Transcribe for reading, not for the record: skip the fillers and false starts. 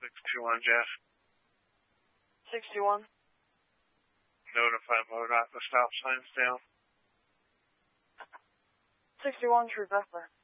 621 Jeff. 61. Notify MoDOT the stop sign's down. 61 True Bethler.